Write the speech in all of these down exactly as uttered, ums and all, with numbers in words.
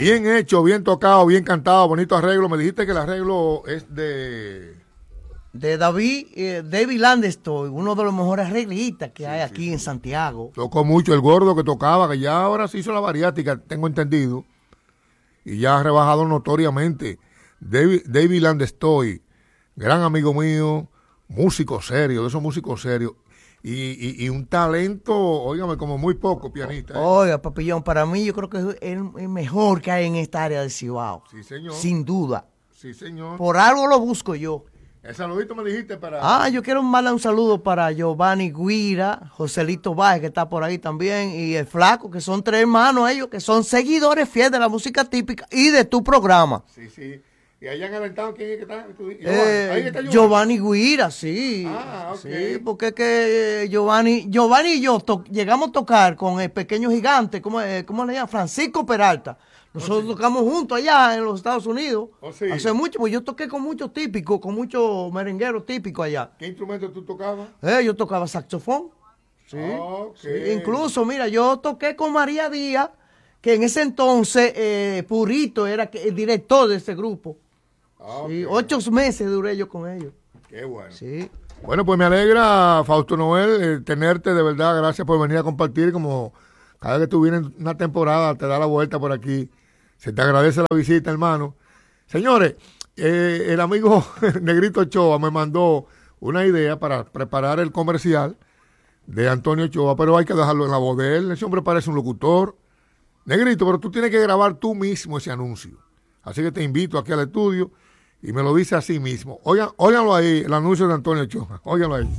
Bien hecho, bien tocado, bien cantado, bonito arreglo. Me dijiste que el arreglo es de... De David, eh, David Landestoy, uno de los mejores arreglistas que sí, hay aquí sí, en Santiago. Tocó mucho el gordo que tocaba, que ya ahora se hizo la bariátrica, tengo entendido. Y ya ha rebajado notoriamente. David, David Landestoy, gran amigo mío, músico serio, de esos músicos serios. Y, y, y un talento, óigame, como muy poco pianista. ¿eh? Oiga, Papillón, para mí yo creo que es el, el mejor que hay en esta área del Cibao. Sí, señor. Sin duda. Sí, señor. Por algo lo busco yo. El saludito me dijiste para... Ah, yo quiero mandar un saludo para Giovanni Guira, Joselito Báez, que está por ahí también, y el Flaco, que son tres hermanos ellos, que son seguidores fieles de la música típica y de tu programa. Sí, sí. ¿Y allá en Alentado quién es que está? Eh, ahí está Giovanni Guira, sí. Ah, ok. Sí, porque es que Giovanni, Giovanni y yo to llegamos a tocar con el pequeño gigante, ¿cómo, eh, ¿cómo le llaman? Francisco Peralta. Nosotros oh, sí. tocamos juntos allá en los Estados Unidos. Oh, sí. Hace mucho, pues yo toqué con muchos típicos, con muchos merengueros típicos allá. ¿Qué instrumento tú tocabas? Eh, yo tocaba saxofón. Sí. Okay. Sí. Incluso, mira, yo toqué con María Díaz, que en ese entonces eh, Purito era el director de ese grupo. Okay. Sí, ocho meses duré yo con ellos. Qué bueno. Sí. Bueno, pues me alegra, Fausto Noel, eh, tenerte de verdad. Gracias por venir a compartir. Como cada vez que tú vienes una temporada, te da la vuelta por aquí. Se te agradece la visita, hermano. Señores, eh, el amigo Negrito Ochoa me mandó una idea para preparar el comercial de Antonio Ochoa, pero hay que dejarlo en la voz de él. Ese hombre parece un locutor. Negrito, pero tú tienes que grabar tú mismo ese anuncio. Así que te invito aquí al estudio y me lo dice así mismo. Oigan, óiganlo ahí, el anuncio de Antonio Ochoa. Óiganlo ahí.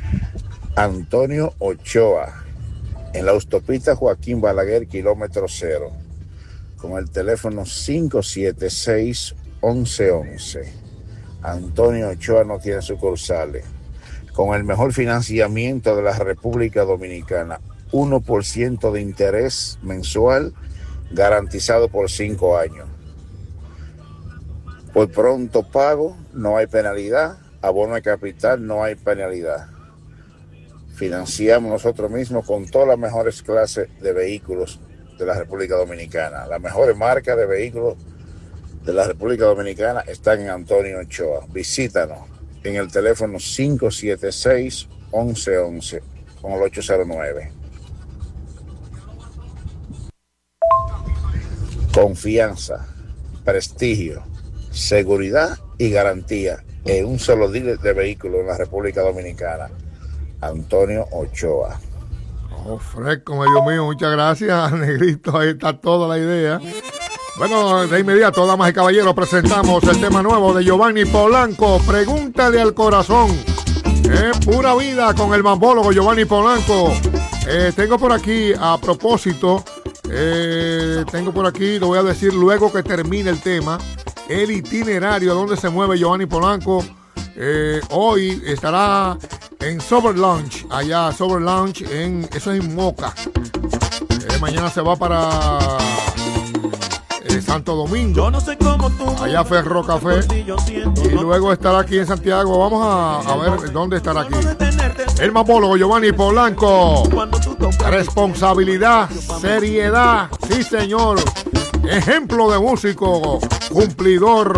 Antonio Ochoa, en la autopista Joaquín Balaguer, kilómetro cero, con el teléfono cinco siete seis, once once. Antonio Ochoa no tiene sucursales. Con el mejor financiamiento de la República Dominicana, uno por ciento de interés mensual garantizado por cinco años. Por pronto pago no hay penalidad, abono de capital no hay penalidad. Financiamos nosotros mismos con todas las mejores clases de vehículos de la República Dominicana. Las mejores marcas de vehículos de la República Dominicana están en Antonio Ochoa. Visítanos en el teléfono cinco siete seis, once once con el ocho cero nueve. Confianza, prestigio, seguridad y garantía en un solo dealer de vehículos en la República Dominicana. Antonio Ochoa. Oh, fresco, medio mío, muchas gracias, Negrito, ahí está toda la idea. Bueno, de inmediato, damas y caballeros, presentamos el tema nuevo de Giovanni Polanco, Pregúntale al Corazón. Eh, pura vida con el mambólogo Giovanni Polanco. Eh, tengo por aquí, a propósito, eh, tengo por aquí, lo voy a decir luego que termine el tema, el itinerario a donde se mueve Giovanni Polanco. Eh, hoy estará en Sober Lounge, allá Sober Lounge, en, eso es en Moca. Eh, mañana se va para eh, Santo Domingo, allá Ferro Café, y luego estará aquí en Santiago. Vamos a, a ver dónde estará aquí. El mambólogo Giovanni Polanco. Responsabilidad, seriedad, sí señor. Ejemplo de músico, cumplidor.